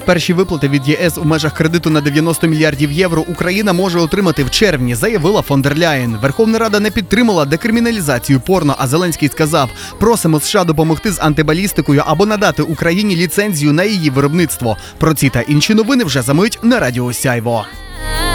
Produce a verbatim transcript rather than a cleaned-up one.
Перші виплати від ЄС у межах кредиту на дев'яносто мільярдів євро Україна може отримати в червні, заявила фон дер Ляєн. Верховна Рада не підтримала декриміналізацію порно, а Зеленський сказав: "Просимо США допомогти з антибалістикою або надати Україні ліцензію на її виробництво". Про ці та інші новини вже за мить на Радіо Сяйво.